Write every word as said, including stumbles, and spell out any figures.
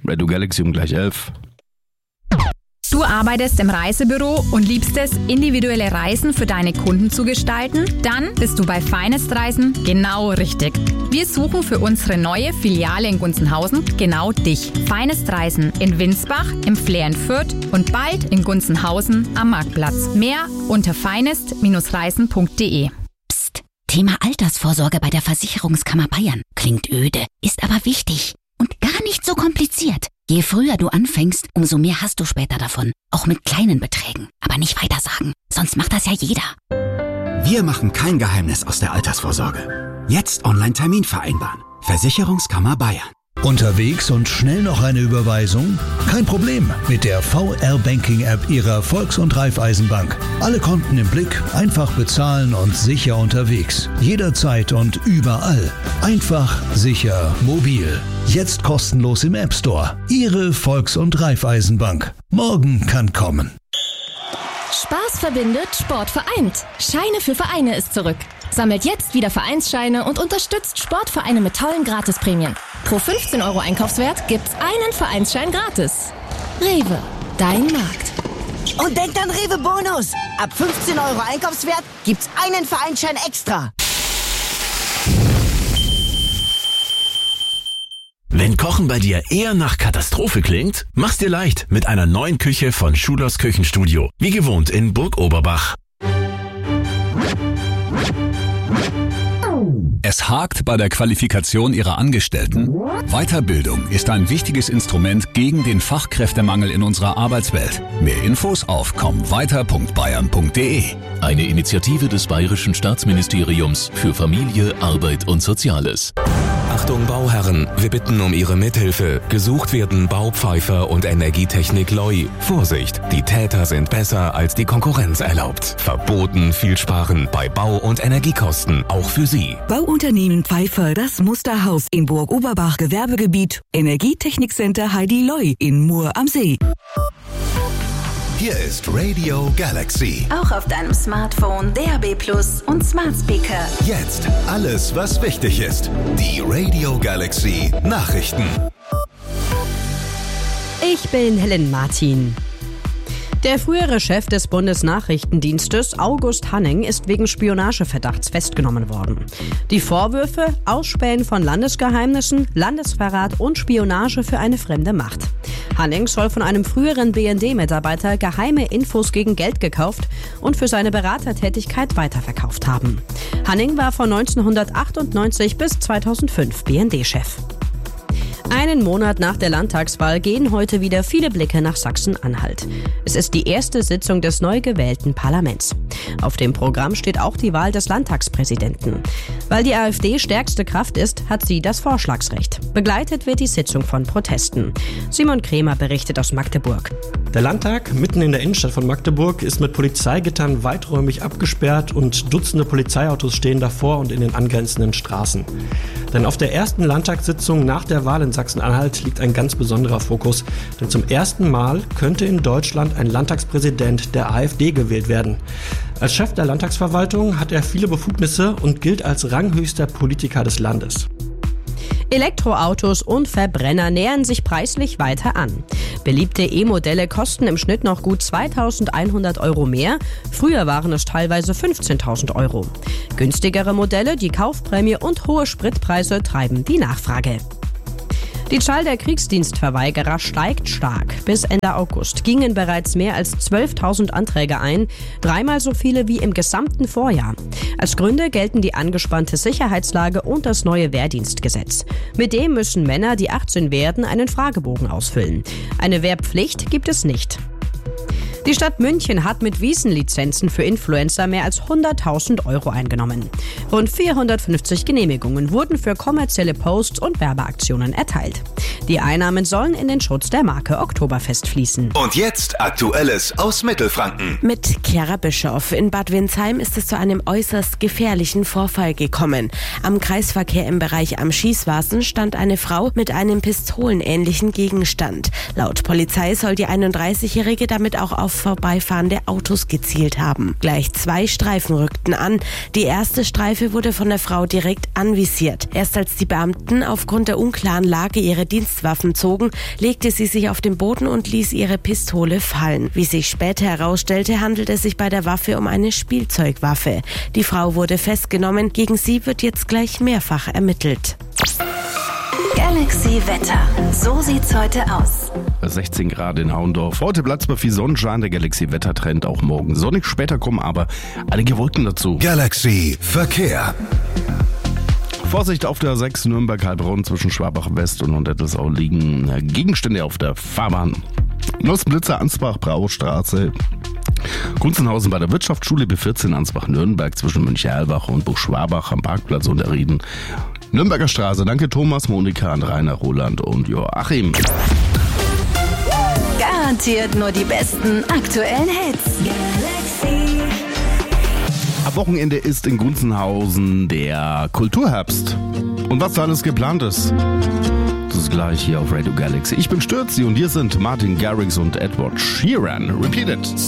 Radio Galaxy um gleich elf. Du arbeitest im Reisebüro und liebst es, individuelle Reisen für deine Kunden zu gestalten? Dann bist du bei Finest Reisen genau richtig. Wir suchen für unsere neue Filiale in Gunzenhausen genau dich. Finest Reisen in Winsbach, im Flair in Fürth und bald in Gunzenhausen am Marktplatz. Mehr unter finest Reisen punkt de. Psst, Thema Altersvorsorge bei der Versicherungskammer Bayern. Klingt öde, ist aber wichtig und gar nicht so kompliziert. Je früher du anfängst, umso mehr hast du später davon. Auch mit kleinen Beträgen. Aber nicht weitersagen, sonst macht das ja jeder. Wir machen kein Geheimnis aus der Altersvorsorge. Jetzt Online-Termin vereinbaren. Versicherungskammer Bayern. Unterwegs und schnell noch eine Überweisung? Kein Problem mit der V R-Banking-App Ihrer Volks- und Raiffeisenbank. Alle Konten im Blick, einfach bezahlen und sicher unterwegs. Jederzeit und überall. Einfach, sicher, mobil. Jetzt kostenlos im App Store. Ihre Volks- und Raiffeisenbank. Morgen kann kommen. Spaß verbindet, Sport vereint. Scheine für Vereine ist zurück. Sammelt jetzt wieder Vereinsscheine und unterstützt Sportvereine mit tollen Gratisprämien. Pro fünfzehn Euro Einkaufswert gibt's einen Vereinsschein gratis. Rewe, dein Markt. Und denkt an Rewe Bonus. Ab fünfzehn Euro Einkaufswert gibt's einen Vereinsschein extra. Wenn Kochen bei dir eher nach Katastrophe klingt, mach's dir leicht mit einer neuen Küche von Schulers Küchenstudio. Wie gewohnt in Burg Oberbach. Es hakt bei der Qualifikation Ihrer Angestellten? Weiterbildung ist ein wichtiges Instrument gegen den Fachkräftemangel in unserer Arbeitswelt. Mehr Infos auf komm weiter punkt bayern punkt de. Eine Initiative des Bayerischen Staatsministeriums für Familie, Arbeit und Soziales. Achtung Bauherren, wir bitten um Ihre Mithilfe. Gesucht werden Baupfeifer und Energietechnik Loi. Vorsicht, die Täter sind besser als die Konkurrenz erlaubt. Verboten viel sparen bei Bau- und Energiekosten, auch für Sie. Bauunternehmen Pfeiffer, das Musterhaus in Burg Oberbach Gewerbegebiet. Energietechnikcenter Heidi Loi in Mur am See. Hier ist Radio Galaxy. Auch auf deinem Smartphone, D A B Plus und Smart Speaker. Jetzt alles, was wichtig ist. Die Radio Galaxy Nachrichten. Ich bin Helen Martin. Der frühere Chef des Bundesnachrichtendienstes, August Hanning, ist wegen Spionageverdachts festgenommen worden. Die Vorwürfe: Ausspähen von Landesgeheimnissen, Landesverrat und Spionage für eine fremde Macht. Hanning soll von einem früheren B N D-Mitarbeiter geheime Infos gegen Geld gekauft und für seine Beratertätigkeit weiterverkauft haben. Hanning war von neunzehnhundertachtundneunzig bis zweitausendfünf B N D-Chef. Einen Monat nach der Landtagswahl gehen heute wieder viele Blicke nach Sachsen-Anhalt. Es ist die erste Sitzung des neu gewählten Parlaments. Auf dem Programm steht auch die Wahl des Landtagspräsidenten. Weil die AfD stärkste Kraft ist, hat sie das Vorschlagsrecht. Begleitet wird die Sitzung von Protesten. Simon Kremer berichtet aus Magdeburg. Der Landtag, mitten in der Innenstadt von Magdeburg, ist mit Polizeigittern weiträumig abgesperrt und Dutzende Polizeiautos stehen davor und in den angrenzenden Straßen. Denn auf der ersten Landtagssitzung nach der Wahl in Sachsen-Anhalt liegt ein ganz besonderer Fokus. Denn zum ersten Mal könnte in Deutschland ein Landtagspräsident der AfD gewählt werden. Als Chef der Landtagsverwaltung hat er viele Befugnisse und gilt als ranghöchster Politiker des Landes. Elektroautos und Verbrenner nähern sich preislich weiter an. Beliebte E-Modelle kosten im Schnitt noch gut zweitausendeinhundert Euro mehr. Früher waren es teilweise fünfzehntausend Euro. Günstigere Modelle, die Kaufprämie und hohe Spritpreise treiben die Nachfrage. Die Zahl der Kriegsdienstverweigerer steigt stark. Bis Ende August gingen bereits mehr als zwölftausend Anträge ein, dreimal so viele wie im gesamten Vorjahr. Als Gründe gelten die angespannte Sicherheitslage und das neue Wehrdienstgesetz. Mit dem müssen Männer, die achtzehn werden, einen Fragebogen ausfüllen. Eine Wehrpflicht gibt es nicht. Die Stadt München hat mit Wiesenlizenzen für Influencer mehr als hunderttausend Euro eingenommen. Rund vierhundertfünfzig Genehmigungen wurden für kommerzielle Posts und Werbeaktionen erteilt. Die Einnahmen sollen in den Schutz der Marke Oktoberfest fließen. Und jetzt Aktuelles aus Mittelfranken. Mit Chiara Bischoff. In Bad Windsheim ist es zu einem äußerst gefährlichen Vorfall gekommen. Am Kreisverkehr im Bereich Am Schießwasen stand eine Frau mit einem pistolenähnlichen Gegenstand. Laut Polizei soll die einunddreißigjährige damit auch auf auf vorbeifahrende Autos gezielt haben. Gleich zwei Streifen rückten an. Die erste Streife wurde von der Frau direkt anvisiert. Erst als die Beamten aufgrund der unklaren Lage ihre Dienstwaffen zogen, legte sie sich auf den Boden und ließ ihre Pistole fallen. Wie sich später herausstellte, handelt es sich bei der Waffe um eine Spielzeugwaffe. Die Frau wurde festgenommen. Gegen sie wird jetzt gleich mehrfach ermittelt. Galaxy Wetter. So sieht's heute aus. sechzehn Grad in Hauendorf. Heute bleibt es bei viel Sonnenschein. Der Galaxy Wettertrend auch morgen sonnig. Später kommen aber einige Wolken dazu. Galaxy Verkehr. Vorsicht auf der sechs Nürnberg-Heilbronn zwischen Schwabach West und Hohendettelsau liegen Gegenstände auf der Fahrbahn. Nussblitzer, Ansbach, Braustraße. Gunzenhausen bei der Wirtschaftsschule B vierzehn Ansbach-Nürnberg zwischen Müncherlbach und Buchschwabach am Parkplatz Unterrieden. Nürnberger Straße. Danke Thomas, Monika, und Rainer, Roland und Joachim. Garantiert nur die besten aktuellen Hits. Galaxy. Am Wochenende ist in Gunzenhausen der Kulturherbst. Und was da alles geplant ist, das ist gleich hier auf Radio Galaxy. Ich bin Stürzi und hier sind Martin Garrix und Edward Sheeran. Repeat it.